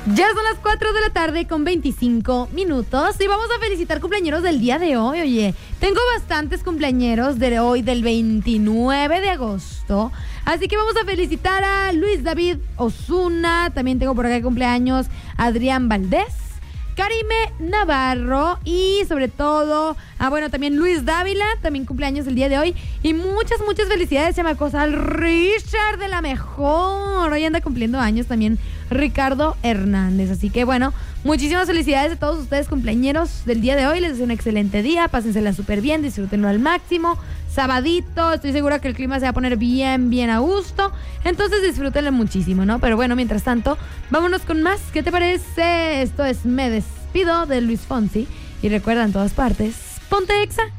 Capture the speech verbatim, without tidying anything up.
Ya son las cuatro de la tarde con veinticinco minutos y vamos a felicitar cumpleañeros del día de hoy. Oye, tengo bastantes cumpleañeros de hoy, del veintinueve de agosto. Así que vamos a felicitar a Luis David Osuna. También tengo por acá cumpleaños Adrián Valdés, Karime Navarro y sobre todo, ah bueno, también Luis Dávila, también cumpleaños el día de hoy. Y muchas, muchas felicidades, chamacos, al Richard de la mejor. Hoy anda cumpliendo años también Ricardo Hernández. Así que bueno, muchísimas felicidades a todos ustedes cumpleañeros del día de hoy. Les deseo un excelente día, pásensela súper bien, disfrútenlo al máximo. Sabadito, estoy segura que el clima se va a poner bien, bien a gusto. Entonces disfrútenlo muchísimo, ¿no? Pero bueno, mientras tanto, vámonos con más. ¿Qué te parece? Esto es Me Despido de Luis Fonsi. Y recuerda, en todas partes, ponte Exa.